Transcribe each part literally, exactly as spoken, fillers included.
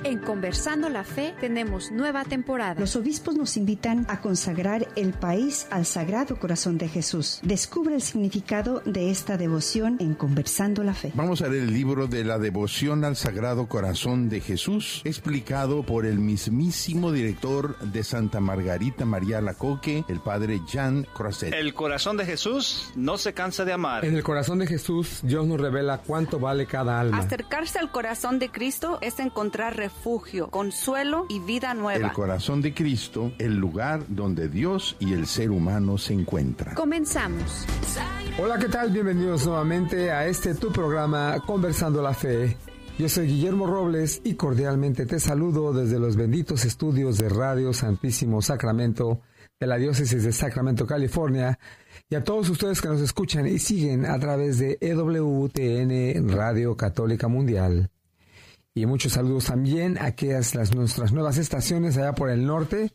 En Conversando la Fe tenemos nueva temporada. Los obispos nos invitan a consagrar el país al Sagrado Corazón de Jesús. Descubre el significado de esta devoción en Conversando la Fe. Vamos a leer el libro de la devoción al Sagrado Corazón de Jesús, explicado por el mismísimo director de Santa Margarita María Alacoque, el padre Jean Croiset. El corazón de Jesús no se cansa de amar. En el corazón de Jesús, Dios nos revela cuánto vale cada alma. Acercarse al corazón de Cristo es encontrar refugio, consuelo y vida nueva. El corazón de Cristo, el lugar donde Dios y el ser humano se encuentran. Comenzamos. Hola, ¿qué tal? Bienvenidos nuevamente a este tu programa Conversando la Fe. Yo soy Guillermo Robles y cordialmente te saludo desde los benditos estudios de Radio Santísimo Sacramento de la Diócesis de Sacramento, California, y a todos ustedes que nos escuchan y siguen a través de E W T N Radio Católica Mundial. Y muchos saludos también a aquellas las, nuestras nuevas estaciones allá por el norte.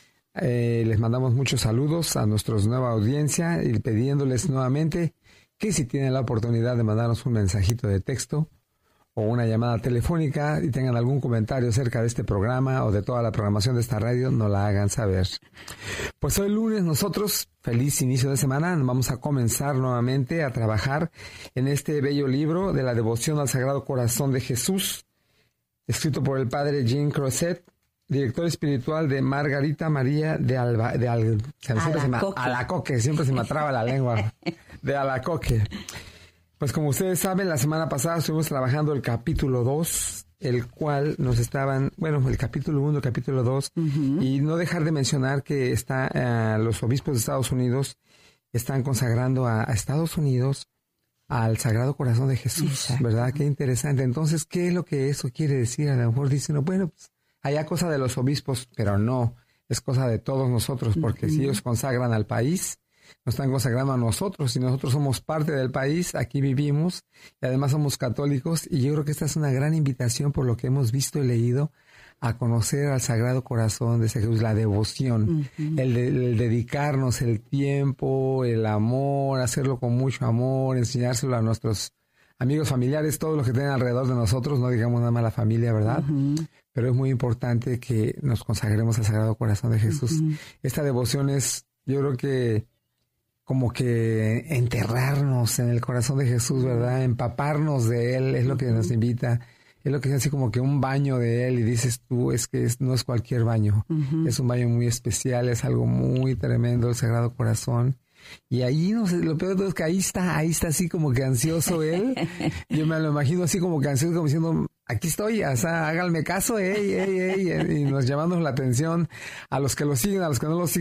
Eh, les mandamos muchos saludos a nuestra nueva audiencia y pidiéndoles nuevamente que si tienen la oportunidad de mandarnos un mensajito de texto o una llamada telefónica y tengan algún comentario acerca de este programa o de toda la programación de esta radio, nos la hagan saber. Pues hoy lunes nosotros, feliz inicio de semana, vamos a comenzar nuevamente a trabajar en este bello libro de la devoción al Sagrado Corazón de Jesús, escrito por el padre Jean Croiset, director espiritual de Margarita María de Alba, de Al, siempre se me, Alacoque, siempre se me traba la lengua, de Alacoque. Pues como ustedes saben, la semana pasada estuvimos trabajando el capítulo dos, el cual nos estaban, bueno, el capítulo uno, el capítulo dos, uh-huh. Y no dejar de mencionar que está uh, los obispos de Estados Unidos están consagrando a, a Estados Unidos al Sagrado Corazón de Jesús, exacto. ¿Verdad? Qué interesante. Entonces, ¿qué es lo que eso quiere decir? A lo mejor dicen, bueno, pues, allá cosa de los obispos, pero no, es cosa de todos nosotros, porque uh-huh. si ellos consagran al país, nos están consagrando a nosotros, y nosotros somos parte del país, aquí vivimos, y además somos católicos, y yo creo que esta es una gran invitación por lo que hemos visto y leído, a conocer al Sagrado Corazón de Jesús, la devoción, uh-huh. el, de, el dedicarnos el tiempo, el amor, hacerlo con mucho amor, enseñárselo a nuestros amigos, familiares, todos los que tienen alrededor de nosotros, no digamos nada más la familia, ¿verdad? Uh-huh. Pero es muy importante que nos consagremos al Sagrado Corazón de Jesús. Uh-huh. Esta devoción es, yo creo que, como que enterrarnos en el corazón de Jesús, ¿verdad? Empaparnos de Él, es lo que nos invita. Es lo que es así como que un baño de Él, y dices tú, es que es, no es cualquier baño. Uh-huh. Es un baño muy especial, es algo muy tremendo, el Sagrado Corazón. Y ahí, no sé, lo peor de todo es que ahí está, ahí está así como que ansioso Él. Yo me lo imagino así como que ansioso, como diciendo, aquí estoy, o sea, háganme caso, ey, ey, ey, y nos llamando la atención a los que lo siguen, a los que no lo siguen.